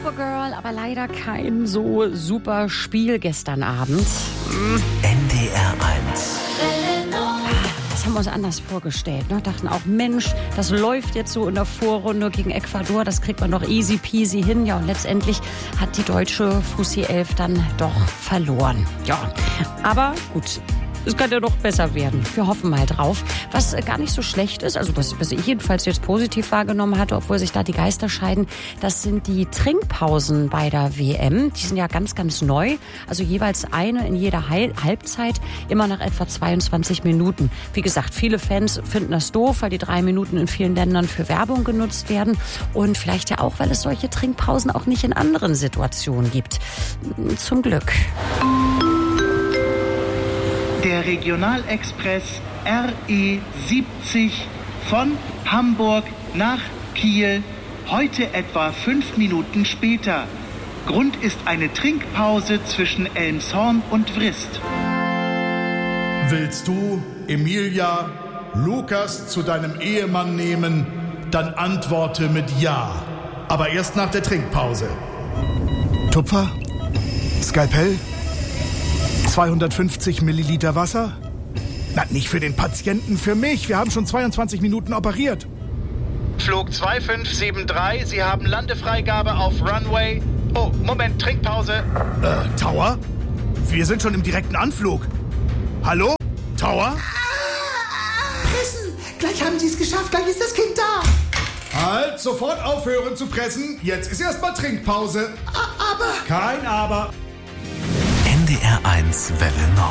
Supergirl, aber leider kein so super Spiel gestern Abend. NDR 1. Das haben wir uns anders vorgestellt. Ne? Dachten auch, Mensch, das läuft jetzt so in der Vorrunde gegen Ecuador, das kriegt man doch easy peasy hin. Ja, und letztendlich hat die deutsche Fussi-Elf dann doch verloren. Ja, aber gut. Es kann ja noch besser werden. Wir hoffen mal drauf. Was gar nicht so schlecht ist, also was ich jedenfalls jetzt positiv wahrgenommen hatte, obwohl sich da die Geister scheiden, das sind die Trinkpausen bei der WM. Die sind ja ganz, ganz neu. Also jeweils eine in jeder Halbzeit, immer nach etwa 22 Minuten. Wie gesagt, viele Fans finden das doof, weil die 3 Minuten in vielen Ländern für Werbung genutzt werden. Und vielleicht ja auch, weil es solche Trinkpausen auch nicht in anderen Situationen gibt. Zum Glück. Der Regionalexpress RE 70 von Hamburg nach Kiel, heute etwa 5 Minuten später. Grund ist eine Trinkpause zwischen Elmshorn und Vrist. Willst du, Emilia, Lukas zu deinem Ehemann nehmen, dann antworte mit Ja. Aber erst nach der Trinkpause. Tupfer? Skalpell? 250 Milliliter Wasser? Na, nicht für den Patienten, für mich. Wir haben schon 22 Minuten operiert. Flug 2573, Sie haben Landefreigabe auf Runway. Oh, Moment, Trinkpause. Tower? Wir sind schon im direkten Anflug. Hallo? Tower? Pressen! Gleich haben Sie es geschafft, gleich ist das Kind da. Halt, sofort aufhören zu pressen. Jetzt ist erstmal Trinkpause. Aber... Kein Aber. NDR 1 Welle Nord.